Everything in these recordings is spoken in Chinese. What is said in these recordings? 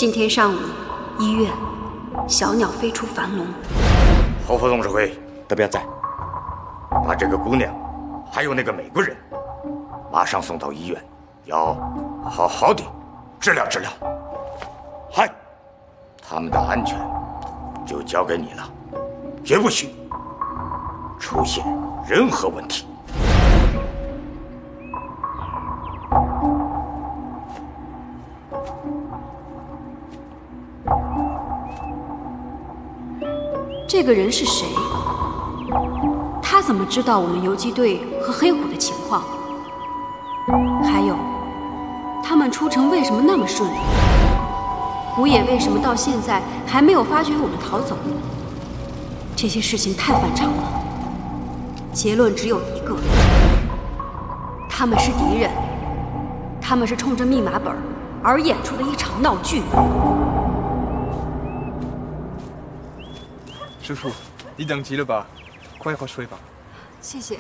今天上午，医院小鸟飞出樊笼。 侯副董指挥，德彪在，把这个姑娘，还有那个美国人，马上送到医院，要好好的治疗治疗。嗨，他们的安全就交给你了，绝不许出现任何问题。 这个人是谁？他怎么知道我们游击队和黑虎的情况？还有，他们出城为什么那么顺利？胡野为什么到现在还没有发觉我们逃走？这些事情太反常了。结论只有一个：他们是敌人，他们是冲着密码本而演出的一场闹剧。 师傅，你等急了吧？快喝水吧。 谢谢。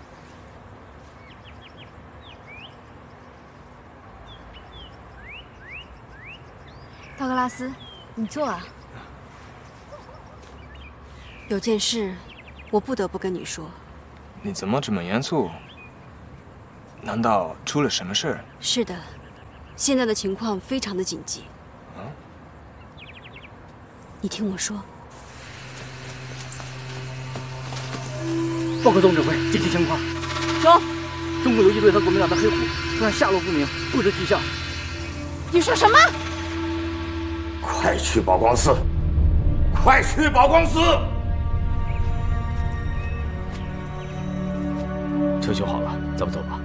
道格拉斯，你坐啊。 有件事，我不得不跟你说。 你怎么这么严肃？难道出了什么事？ 是的，现在的情况非常的紧急。 啊？ 你听我说。 报告总指挥，紧急情况！ 说， 中国游击队和国民党的黑虎突然下落不明，不知去向。 你说什么？ 快去宝光寺！快去宝光寺！ 求求好了，咱们走吧。